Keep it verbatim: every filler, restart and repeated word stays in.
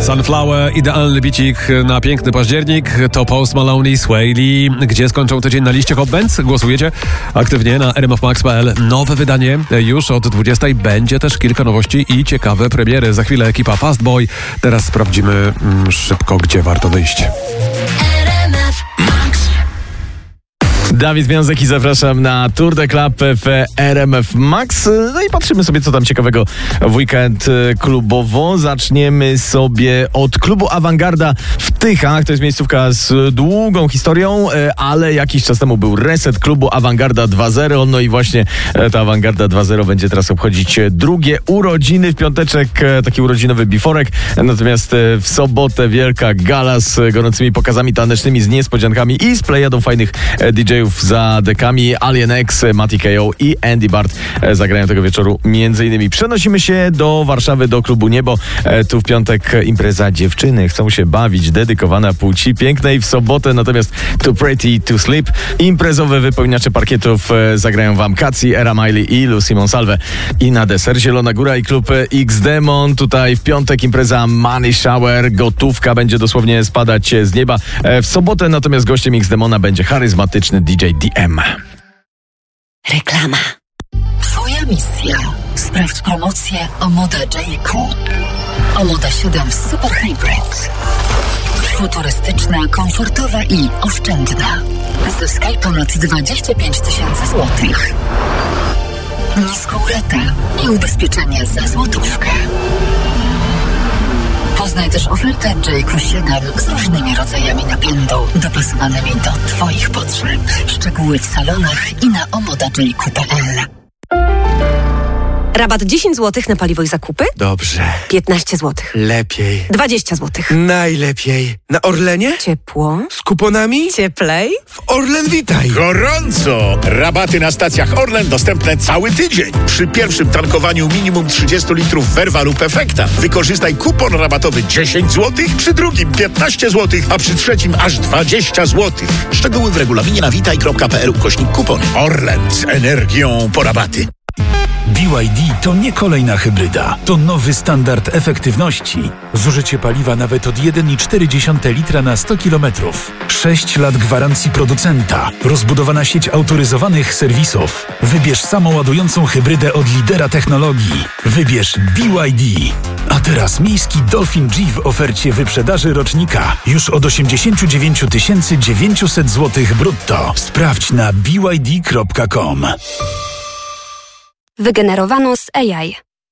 Sunflower, idealny bicik na piękny październik. To Post Malone i Sway Lee. Gdzie skończą tydzień na liście Hot Bands? Głosujecie aktywnie na r m f max kropka p l. Nowe wydanie już od dwudziestej. Będzie też kilka nowości i ciekawe premiery. Za chwilę ekipa Fast Boy. Teraz sprawdzimy mm, szybko, gdzie warto wyjść. Dawid Wiązek i zapraszam na Tour de Club w R M F Max. No i patrzymy sobie, co tam ciekawego w weekend klubowo. Zaczniemy sobie od klubu Awangarda w Tychach. To jest miejscówka z długą historią, ale jakiś czas temu był reset klubu Awangarda dwa zero. No i właśnie ta Awangarda dwa zero będzie teraz obchodzić drugie urodziny. W piąteczek taki urodzinowy biforek. Natomiast w sobotę wielka gala z gorącymi pokazami tanecznymi, z niespodziankami i z plejadą fajnych D J-ów za dekami. Alien X, Matty K O i Andy Bart zagrają tego wieczoru między innymi. Przenosimy się do Warszawy, do klubu Niebo. Tu w piątek impreza dziewczyny chcą się bawić, dedykowana płci pięknej. W sobotę natomiast Too Pretty to Sleep. Imprezowe wypełniacze parkietów zagrają wam Kaci, Era Miley i Lucy Monsalve. I na deser Zielona Góra i klub X-Demon. Tutaj w piątek impreza Money Shower. Gotówka będzie dosłownie spadać z nieba. W sobotę natomiast gościem X-Demona będzie charyzmatyczny D J D M. Reklama. Twoja misja. Sprawdź promocję Omoda J Q. Omoda siedem Super Hybrid. Futurystyczna, komfortowa i oszczędna. Zyskaj ponad dwadzieścia pięć tysięcy złotych. Niską ratę i ubezpieczenie za złotówkę. Poznaj też ofertę J Q siedem z różnymi rodzajami napędu, dopasowanymi do Twoich potrzeb. Szczegóły w salonach i na omoda j q kropka p l. Rabat dziesięć złotych na paliwo i zakupy? Dobrze. piętnaście złotych. Lepiej. dwadzieścia złotych. Najlepiej. Na Orlenie? Ciepło. Z kuponami? Cieplej. W Orlen Witaj. Gorąco! Rabaty na stacjach Orlen dostępne cały tydzień. Przy pierwszym tankowaniu minimum trzydzieści litrów Verva lub Efekta wykorzystaj kupon rabatowy dziesięć złotych, przy drugim piętnaście złotych, a przy trzecim aż dwadzieścia złotych. Szczegóły w regulaminie na witaj kropka p l ukośnik kupon. Orlen z energią po rabaty. B Y D to nie kolejna hybryda. To nowy standard efektywności. Zużycie paliwa nawet od jeden przecinek cztery litra na sto kilometrów. sześć lat gwarancji producenta. Rozbudowana sieć autoryzowanych serwisów. Wybierz samoładującą hybrydę od lidera technologii. Wybierz B Y D. A teraz miejski Dolphin G w ofercie wyprzedaży rocznika. Już od osiemdziesiąt dziewięć tysięcy dziewięćset złotych brutto. Sprawdź na b y d kropka com. Wygenerowano z A I.